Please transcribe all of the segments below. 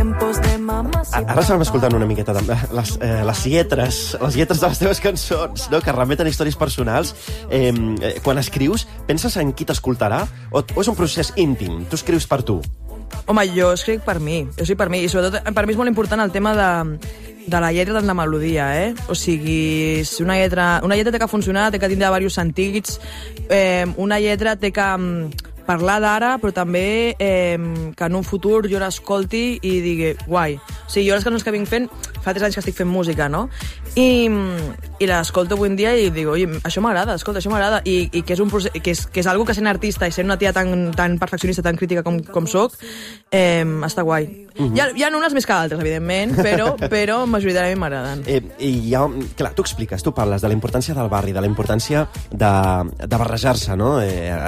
tiempos de mamá. Ara estàvem escoltant una miqueta de les lletres de les teves cançons, no? Que remeten a històries personals. Quan escrius, penses en qui t'escoltarà? O és un procés íntim? Tu escrius per tu? Home, jo escric per mi. I sobretot per mi és molt important el tema de la lletra de la melodia, O sigui, si una lletra té que funcionar, té que tindre diversos sentits, una lletra té que parlar d'ara, però també que en un futur jo l'escolti i digui, guai. O sigui, jo les cançons que vinc fent, fa 3 anys que estic fent música, no? I l'escolto avui en dia i dic, oi, això m'agrada, escolta, això m'agrada. I que és un procés, que és algo que sent artista i sent una tia tan perfeccionista, tan crítica com soc, està guai. Hi ha unes més que altres, evidentment, però majoritàriament m'agraden. Clar, tu expliques, tu parles de la importància del barri, de la importància de barrejar-se, no?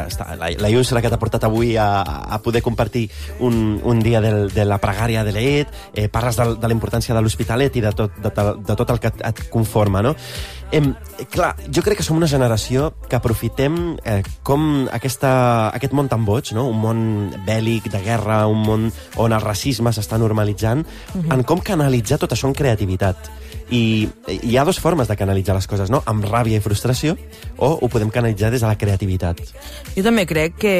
La Yusra que t'ha portat avui a poder compartir un dia de la pregària de l'Eid, parles de la importància de l'Hospitalet i de tot el que et conforma, no? Clar, jo crec que som una generació que aprofitem com aquest món tan boig, no? Un món bèl·lic, de guerra, un món on el racisme s'està normalitzant, en com canalitzar tot això en creativitat. I hi ha 2 formes de canalitzar les coses, no? Amb ràbia i frustració, o ho podem canalitzar des de la creativitat. Jo també crec que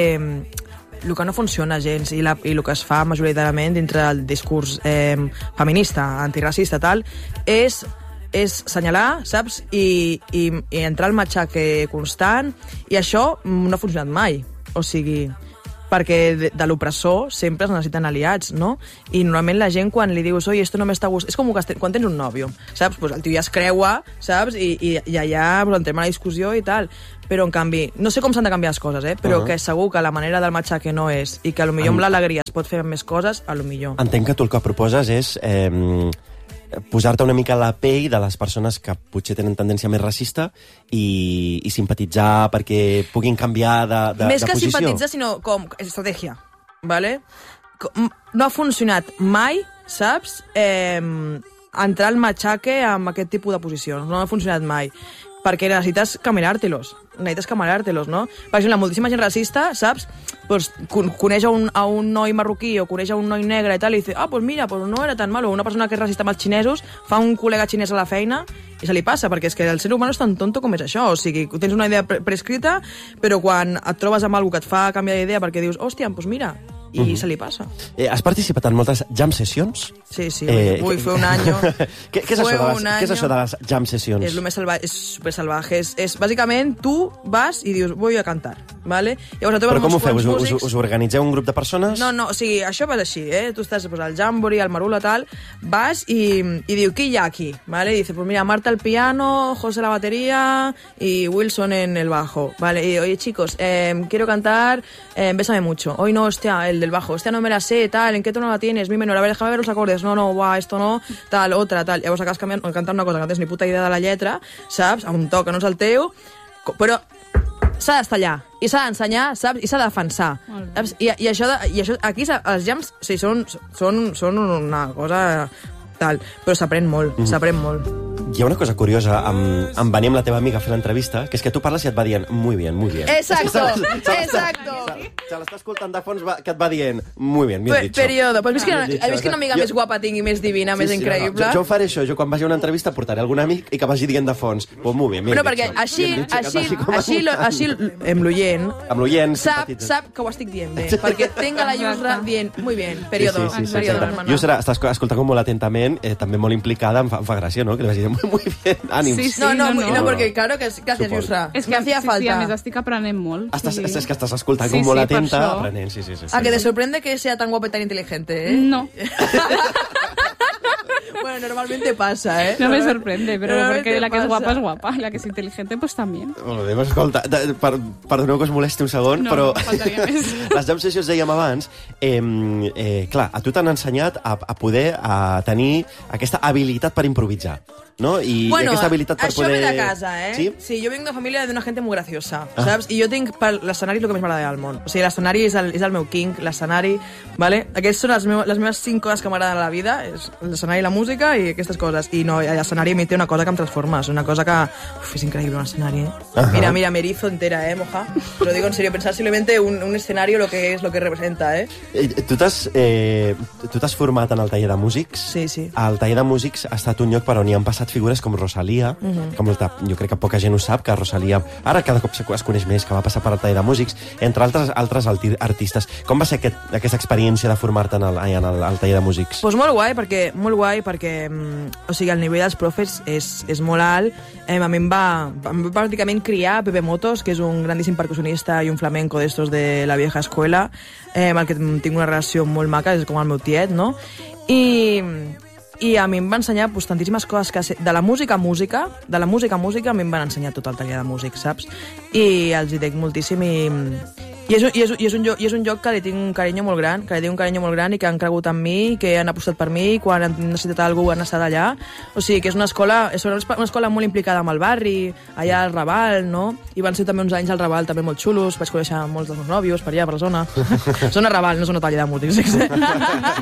el que no funciona gens i el que es fa majoritàriament dintre del discurs feminista, antiracista, tal, és senyalar, saps? I entrar al matxaque constant, i això no ha funcionat mai. O sigui, perquè de l'opressor sempre es necessiten aliats, no? I normalment la gent, quan li dius, oi, esto no m'està gustant... És com quan tens un nòvio, saps? Pues el tio ja es creua, saps? I allà entrem a la discussió i tal. Però, en canvi, no sé com s'han de canviar les coses, però que segur que la manera del matxaque no és, i que potser amb l'alegria es pot fer més coses, potser. Entenc que tu el que proposes és posar-te una mica a la pell de les persones que potser tenen tendència més racista i simpatitzar perquè puguin canviar de posició. Més que simpatitzar, sinó com estratègia, ¿vale? No ha funcionat mai, saps? Entrar al matxaque amb aquest tipus de posicions. No ha funcionat mai. Perquè necessites camarártelos, no? Per exemple, moltíssima gent racista, saps? Pues coneix a un noi marroquí o coneix a un noi negre i tal, i dice, pues mira, pues no era tan malo. Una persona que és racista amb els xinesos fa un col·lega xinès a la feina i se li passa, perquè és que el ser humà és tan tonto com és això. O sigui, tens una idea prescrita, però quan et trobes amb alguna que et fa canviar d'idea perquè dius, hòstia, pues mira, i se li passa. Has participat en moltes jam sessions? Sí, fue un año. ¿Qué es eso de las jam sessions? Es lo más salvaje, es súper salvaje. Es básicamente tú vas y dius, voy a cantar, ¿vale? Però com ho feu? Us organitzeu un grup de persones? No, o sigui, això va així, Tu estàs al Jamboree, al Marula, tal, vas i diu, qui hi ha aquí? ¿Vale? Y dice, pues mira, Marta al piano, José la batería y Wilson en el bajo, ¿vale? Y oye, chicos, quiero cantar Bésame mucho. Hoy no, hostia, el del bajo, hostia, no me la sé, tal, ¿en qué tono la tienes? Mi menor, a ver, déjame ver los acordes. No, esto no, tal, otra, tal. Llavors acabes cantant una cosa que no tens ni puta idea de la lletra, saps? A un to que no és el teu, però s'ha d'estar allà, i s'ha d'ensenyar, saps? I s'ha de defensar. Saps? I això aquí, els jams, sí, són una cosa tal, però s'aprèn molt, s'aprèn molt. Hi ha una cosa curiosa amb venir amb la teva amiga a fer l'entrevista, que és que tu parles i et va dient muy bien, muy bien. Exacto. Se l'està escoltant de fons que et va dient muy bien dicho. Periodo. Pues he vist que una amiga més guapa tingui, més divina, més increïble. Jo faré això, jo quan vagi a una entrevista portaré algun amic i que vagi dient de fons, pues muy bien. Però perquè així amb l'oient sap que ho estic dient bé, perquè tenga la Yusra dient muy bien, periodo. Yusra està escoltant molt atentament, també molt implicada, em fa gràcia, no? Que li vagi dir muy bien, ànims. No, porque claro que gràcies, Yusra. És que hacía falta. Sí, a més estic aprenent molt. És que estàs escoltant com molt atenta, aprenent, sí. ¿A que te sorprende que sea tan guapa y tan inteligente, No. Bueno, normalmente pasa, No me sorprende, pero porque la que es guapa es guapa, la que es inteligente, pues también. Molt bé, escolta, perdoneu que us molesti un segon, però les jam sessions dèiem abans, clar, a tu t'han ensenyat a poder tenir aquesta habilitat per improvisar, no? I aquesta habilitat per poder... Això ve de casa, Sí, jo vinc de família d'una gent molt graciosa, saps? I jo tinc l'escenari el que més m'agrada del món. O sigui, l'escenari és el meu king, l'escenari, ¿vale? Aquestes són les meves 5 coses que m'agraden a la vida, és l'escenari i la música, música i aquestes coses. I no, l'escenari a mi té una cosa que em transforma, és una cosa que... Uf, és increïble un escenari, Mira, me erizo entera, moja. Lo digo en serio, pensar simplemente un escenario lo que es, lo que representa, Tu t'has format en el taller de músics? Sí. El taller de músics ha estat un lloc per on hi han passat figures com Rosalia, jo crec que poca gent ho sap, que Rosalia ara cada cop es coneix més, que va passar per el taller de músics, entre altres artistes. Com va ser aquesta experiència de formar-te al taller de músics? Pues molt guai, perquè o sigui, el nivell dels profes és molt alt. A mi em va pràcticament criar Pepe Motos, que és un grandíssim percussionista i un flamenco d'estos de la vieja escuela, amb el que tinc una relació molt maca, és com el meu tiet, no? I a mi em va ensenyar tantíssimes coses de la música a música, a mi em van ensenyar tot el taller de músics, saps? I els hi dec moltíssim i és un lloc que li tinc un carinyo molt gran, i que han cregut en mi, que han apostat per mi, quan han necessitat alguna cosa han estat allà. O sigui, que és una escola molt implicada amb el barri, allà al Raval, no? I van ser també uns anys al Raval també molt xulos, vaig conèixer molts dels meus nòvios per allà, per la zona. Zona Raval, no zona taller de músics.